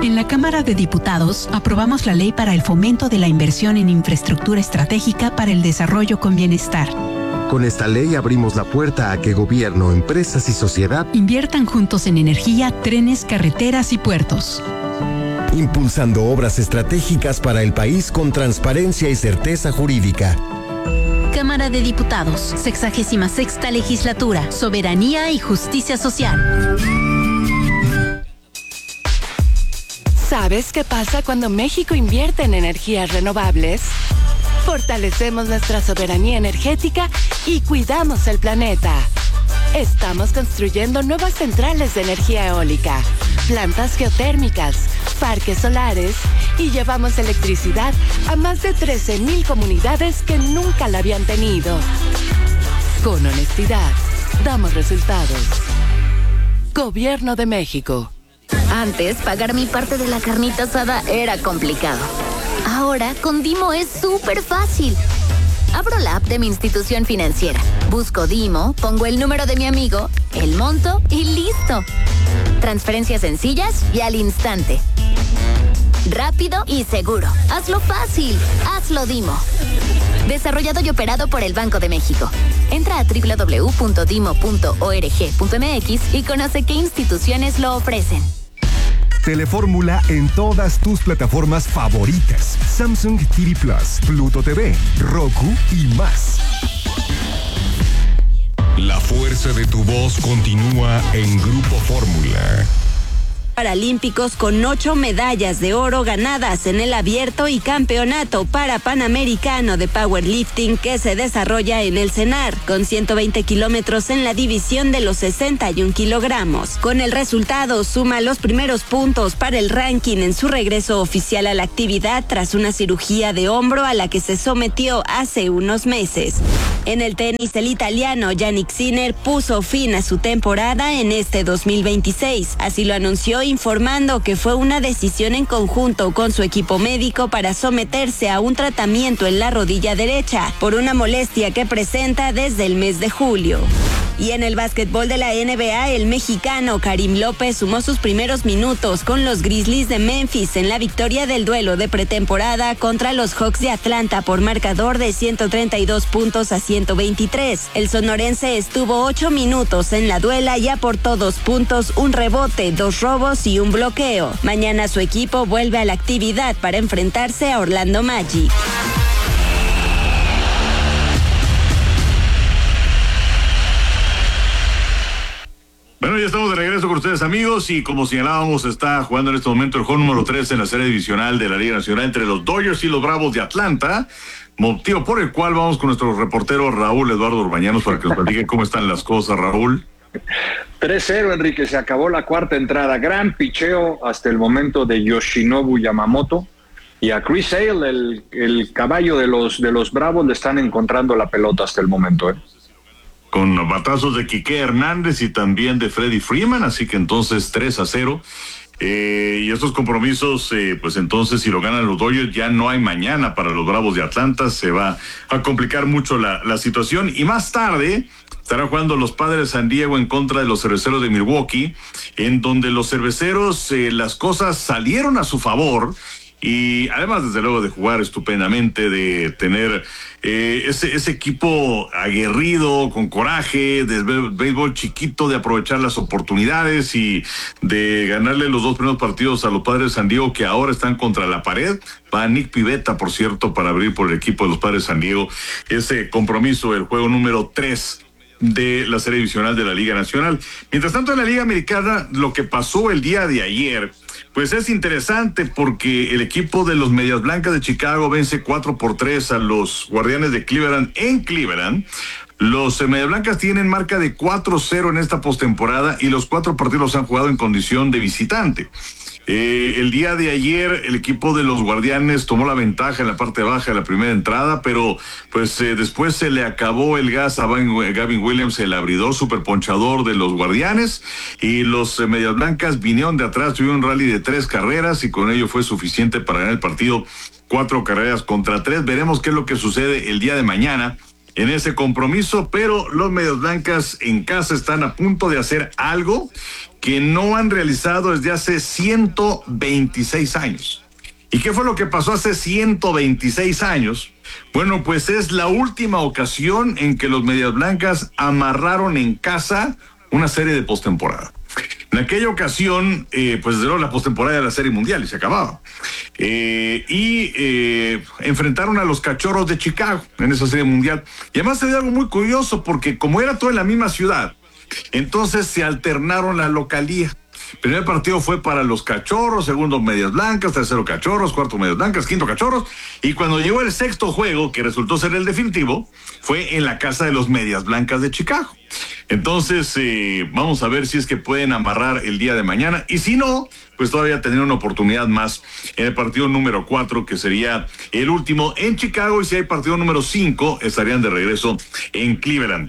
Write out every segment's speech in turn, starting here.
En la Cámara de Diputados aprobamos la ley para el fomento de la inversión en infraestructura estratégica para el desarrollo con bienestar. Con esta ley abrimos la puerta a que gobierno, empresas y sociedad inviertan juntos en energía, trenes, carreteras y puertos. Impulsando obras estratégicas para el país con transparencia y certeza jurídica. Cámara de Diputados, 66ª Legislatura, Soberanía y Justicia Social. ¿Sabes qué pasa cuando México invierte en energías renovables? Fortalecemos nuestra soberanía energética y cuidamos el planeta. Estamos construyendo nuevas centrales de energía eólica, plantas geotérmicas, parques solares y llevamos electricidad a más de 13,000 comunidades que nunca la habían tenido. Con honestidad, damos resultados. Gobierno de México. Antes, pagar mi parte de la carnita asada era complicado. Ahora, con Dimo es súper fácil. Abro la app de mi institución financiera, busco Dimo, pongo el número de mi amigo, el monto y listo. Transferencias sencillas y al instante. Rápido y seguro. Hazlo fácil. Hazlo Dimo. Desarrollado y operado por el Banco de México. Entra a www.dimo.org.mx y conoce qué instituciones lo ofrecen. Telefórmula en todas tus plataformas favoritas. Samsung TV Plus, Pluto TV, Roku y más. La fuerza de tu voz continúa en Grupo Fórmula. Paralímpicos con 8 medallas de oro ganadas en el abierto y campeonato para Panamericano de Powerlifting que se desarrolla en el CENAR, con 120 kilómetros en la división de los 61 kilogramos. Con el resultado, suma los primeros puntos para el ranking en su regreso oficial a la actividad tras una cirugía de hombro a la que se sometió hace unos meses. En el tenis, el italiano Jannik Sinner puso fin a su temporada en este 2026. Así lo anunció, informando que fue una decisión en conjunto con su equipo médico para someterse a un tratamiento en la rodilla derecha por una molestia que presenta desde el mes de julio. Y en el básquetbol de la NBA, el mexicano Karim López sumó sus primeros minutos con los Grizzlies de Memphis en la victoria del duelo de pretemporada contra los Hawks de Atlanta por marcador de 132 puntos a 123. El sonorense estuvo 8 minutos en la duela y aportó 2 puntos, un rebote, 2 robos y un bloqueo. Mañana su equipo vuelve a la actividad para enfrentarse a Orlando Magic. Bueno, ya estamos de regreso con ustedes, amigos, y como señalábamos, está jugando en este momento el juego número 3 en la serie divisional de la Liga Nacional entre los Dodgers y los Bravos de Atlanta, motivo por el cual vamos con nuestro reportero Raúl Eduardo Urbañanos para que nos platique cómo están las cosas. Raúl. 3-0, Enrique, se acabó la cuarta entrada. Gran picheo hasta el momento de Yoshinobu Yamamoto. Y a Chris Sale, el caballo de los Bravos, le están encontrando la pelota hasta el momento, Con batazos de Quique Hernández y también de Freddie Freeman, así que entonces 3-0. Y estos compromisos, pues entonces si lo ganan los Dodgers ya no hay mañana para los Bravos de Atlanta, se va a complicar mucho la situación. Y más tarde estarán jugando los Padres de San Diego en contra de los Cerveceros de Milwaukee, en donde los Cerveceros las cosas salieron a su favor. Y además, desde luego, de jugar estupendamente, de tener ese equipo aguerrido, con coraje, de béisbol chiquito, de aprovechar las oportunidades y de ganarle los 2 primeros partidos a los Padres de San Diego, que ahora están contra la pared. Va Nick Pivetta, por cierto, para abrir por el equipo de los Padres de San Diego ese compromiso, el juego número 3 de la serie divisional de la Liga Nacional. Mientras tanto, en la Liga Americana, lo que pasó el día de ayer, pues es interesante porque el equipo de los Medias Blancas de Chicago vence 4-3 a los Guardianes de Cleveland en Cleveland. Los Medias Blancas tienen marca de 4-0 en esta postemporada y los 4 partidos los han jugado en condición de visitante. El día de ayer el equipo de los Guardianes tomó la ventaja en la parte baja de la primera entrada, pero pues después se le acabó el gas a Gavin Williams, el abridor superponchador de los Guardianes, y los Medias Blancas vinieron de atrás, tuvieron un rally de 3 carreras y con ello fue suficiente para ganar el partido 4 carreras contra 3. Veremos qué es lo que sucede el día de mañana en ese compromiso, pero los Medias Blancas en casa están a punto de hacer algo que no han realizado desde hace 126 años. ¿Y qué fue lo que pasó hace 126 años? Bueno, pues es la última ocasión en que los Medias Blancas amarraron en casa una serie de postemporada. En aquella ocasión, pues desde luego la postemporada de la Serie Mundial y se acababa. Enfrentaron a los Cachorros de Chicago en esa Serie Mundial. Y además se dio algo muy curioso porque como era todo en la misma ciudad, entonces se alternaron la localía. El primer partido fue para los Cachorros, segundo Medias Blancas, tercero Cachorros, cuarto Medias Blancas, quinto Cachorros. Y cuando llegó el sexto juego, que resultó ser el definitivo, fue en la casa de los Medias Blancas de Chicago. Entonces, vamos a ver si es que pueden amarrar el día de mañana. Y si no, pues todavía tener una oportunidad más en el partido número 4, que sería el último en Chicago. Y si hay partido número 5, estarían de regreso en Cleveland.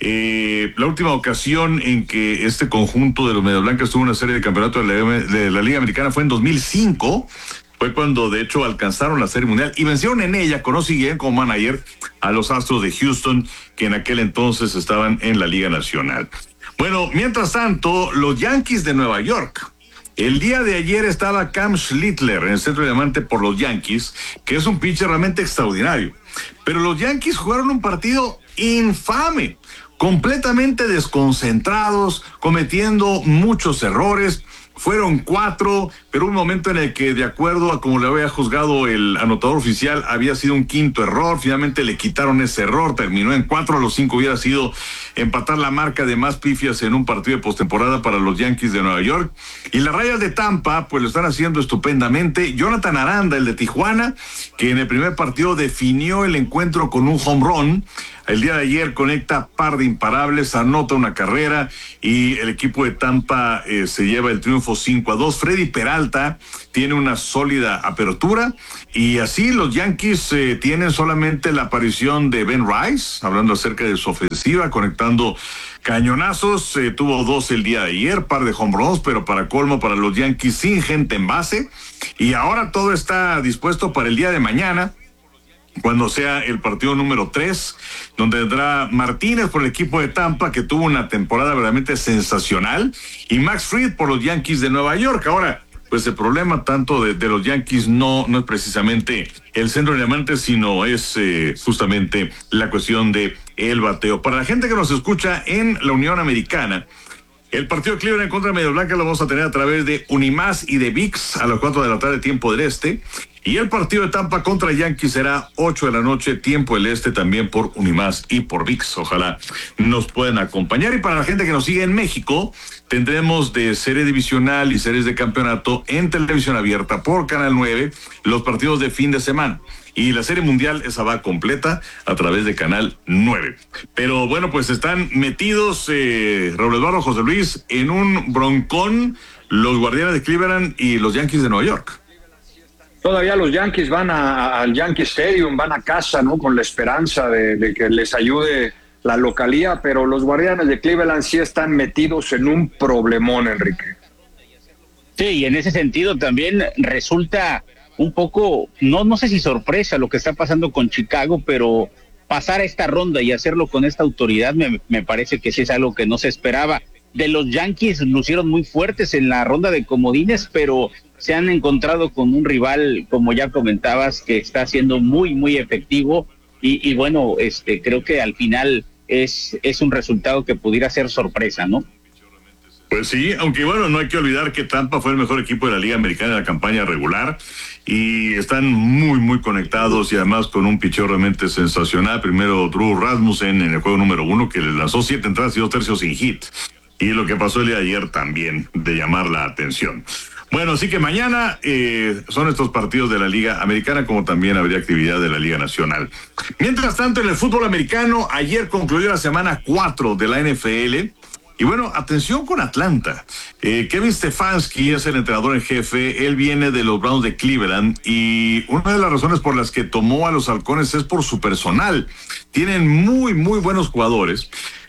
La última ocasión en que este conjunto de los Medias Blancas tuvo una serie de campeonatos de la Liga Americana fue en 2005. Fue cuando de hecho alcanzaron la Serie Mundial y vencieron en ella con Ozzie Guillén como manager a los Astros de Houston, que en aquel entonces estaban en la Liga Nacional. Bueno, mientras tanto, los Yankees de Nueva York. El día de ayer estaba Cam Schlittler en el centro de diamante por los Yankees, que es un pitcher realmente extraordinario. Pero los Yankees jugaron un partido infame, completamente desconcentrados, cometiendo muchos errores. Fueron 4, pero un momento en el que, de acuerdo a como le había juzgado el anotador oficial, había sido un quinto error. Finalmente le quitaron ese error, terminó en 4. A los 5 hubiera sido empatar la marca de más pifias en un partido de postemporada para los Yankees de Nueva York. Y las Rayas de Tampa, pues lo están haciendo estupendamente. Jonathan Aranda, el de Tijuana, que en el primer partido definió el encuentro con un home run. El día de ayer conecta par de imparables, anota una carrera y el equipo de Tampa se lleva el triunfo 5-2. Freddy Peralta tiene una sólida apertura y así los Yankees tienen solamente la aparición de Ben Rice, hablando acerca de su ofensiva, conectando cañonazos. Tuvo 2 el día de ayer, par de home runs, pero para colmo para los Yankees sin gente en base. Y ahora todo está dispuesto para el día de mañana, cuando sea el partido número 3, donde tendrá Martínez por el equipo de Tampa, que tuvo una temporada verdaderamente sensacional, y Max Fried por los Yankees de Nueva York. Ahora, pues el problema tanto de los Yankees no es precisamente el centro de diamantes, sino es justamente la cuestión de el bateo. Para la gente que nos escucha en la Unión Americana, el partido de Cleveland en contra de Medias Blancas lo vamos a tener a través de Unimás y de ViX a las 4 de la tarde, tiempo del este. Y el partido de Tampa contra Yankees será 8 de la noche, tiempo del este, también por Unimás y por ViX. Ojalá nos puedan acompañar. Y para la gente que nos sigue en México, tendremos de serie divisional y series de campeonato en televisión abierta por Canal 9 los partidos de fin de semana. Y la Serie Mundial, esa va completa a través de Canal 9. Pero bueno, pues están metidos, Raúl Eduardo, José Luis, en un broncón los Guardianes de Cleveland y los Yankees de Nueva York. Todavía los Yankees van al Yankee Stadium, van a casa, ¿no? Con la esperanza de que les ayude la localía, pero los Guardianes de Cleveland sí están metidos en un problemón, Enrique. Sí, y en ese sentido también resulta un poco, no sé si sorpresa lo que está pasando con Chicago, pero pasar a esta ronda y hacerlo con esta autoridad me parece que sí es algo que no se esperaba. De los Yankees lucieron muy fuertes en la ronda de comodines, pero se han encontrado con un rival, como ya comentabas, que está siendo muy, muy efectivo y bueno, creo que al final es un resultado que pudiera ser sorpresa, ¿no? Pues sí, aunque bueno, no hay que olvidar que Tampa fue el mejor equipo de la Liga Americana en la campaña regular y están muy, muy conectados y además con un picheo realmente sensacional. Primero Drew Rasmussen en el juego número 1, que le lanzó 7 entradas y 2 tercios sin hit. Y lo que pasó el día de ayer también, de llamar la atención. Bueno, así que mañana son estos partidos de la Liga Americana, como también habría actividad de la Liga Nacional. Mientras tanto, en el fútbol americano, ayer concluyó la semana 4 de la NFL. Y bueno, atención con Atlanta. Kevin Stefanski es el entrenador en jefe. Él viene de los Browns de Cleveland y una de las razones por las que tomó a los Halcones es por su personal. Tienen muy, muy buenos jugadores.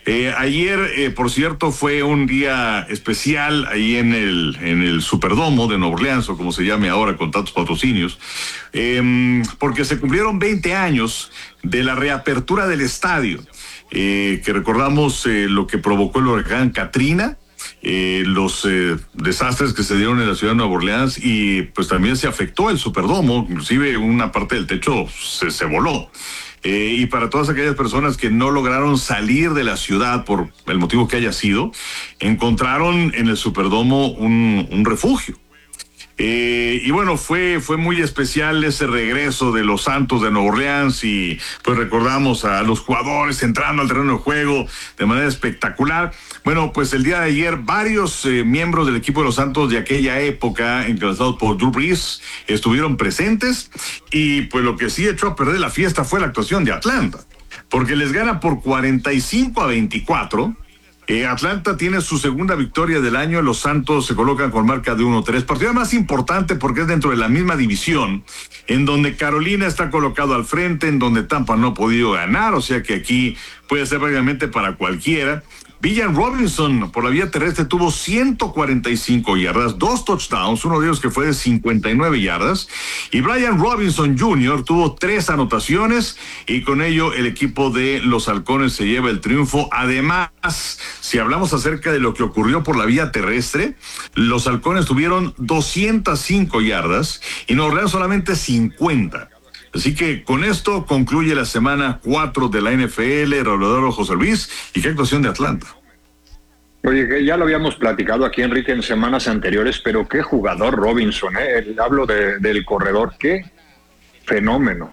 Ayer, por cierto, fue un día especial ahí en el Superdomo de Nueva Orleans, o como se llame ahora con tantos patrocinios, porque se cumplieron 20 años de la reapertura del estadio, que recordamos lo que provocó el huracán Katrina, los desastres que se dieron en la ciudad de Nueva Orleans, y pues también se afectó el Superdomo, inclusive una parte del techo se voló. Y para todas aquellas personas que no lograron salir de la ciudad por el motivo que haya sido, encontraron en el Superdomo un refugio. Y bueno, fue muy especial ese regreso de los Santos de Nueva Orleans, y pues recordamos a los jugadores entrando al terreno de juego de manera espectacular. Bueno, pues el día de ayer varios miembros del equipo de los Santos de aquella época, encabezados por Drew Brees, estuvieron presentes, y pues lo que sí echó a perder la fiesta fue la actuación de Atlanta, porque les gana por 45-24. Atlanta tiene su segunda victoria del año. Los Santos se colocan con marca de 1-3. Partido más importante porque es dentro de la misma división, en donde Carolina está colocado al frente, en donde Tampa no ha podido ganar, o sea que aquí puede ser prácticamente para cualquiera. Villan Robinson por la vía terrestre tuvo 145 yardas, 2 touchdowns, uno de ellos que fue de 59 yardas, y Brian Robinson Jr. tuvo 3 anotaciones, y con ello el equipo de los Halcones se lleva el triunfo. Además, si hablamos acerca de lo que ocurrió por la vía terrestre, los Halcones tuvieron 205 yardas y Nueva Orleans solamente 50. Así que con esto concluye la semana 4 de la NFL. Raúl José Luis, ¿y qué actuación de Atlanta? Oye, que ya lo habíamos platicado aquí, Enrique, en semanas anteriores, pero qué jugador Robinson, hablo del corredor, qué fenómeno.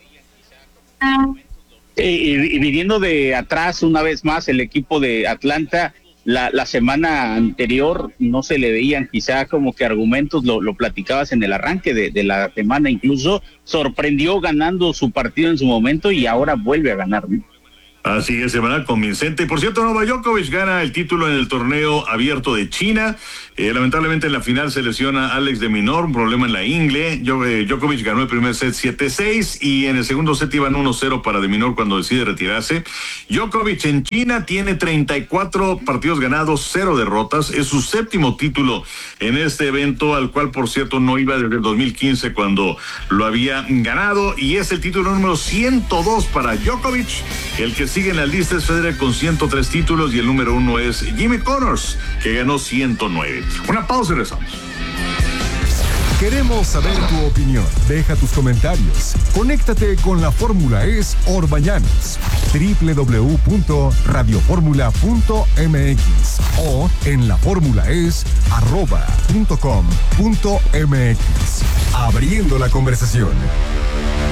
Y viniendo de atrás una vez más el equipo de Atlanta, la semana anterior no se le veían quizá como que argumentos, lo platicabas en el arranque de la semana, incluso sorprendió ganando su partido en su momento y ahora vuelve a ganar, ¿no? Así es, semana convincente. Y por cierto, Novak Djokovic gana el título en el torneo abierto de China. Lamentablemente en la final se lesiona Alex de Minaur, un problema en la ingle. Djokovic ganó el primer set 7-6 y en el segundo set iban 1-0 para de Minaur cuando decide retirarse. Djokovic en China tiene 34 partidos ganados, 0 derrotas. Es su 7º título en este evento, al cual por cierto no iba desde el 2015 cuando lo había ganado, y es el título número 102 para Djokovic. El que sigue en la lista es Federer con 103 títulos y el número 1 es Jimmy Connors, que ganó 109. Una pausa y regresamos. Queremos saber tu opinión. Deja tus comentarios. Conéctate con la Fórmula Es Orbañanos. www.radioformula.mx o en laformulaes@.com.mx. Abriendo la conversación.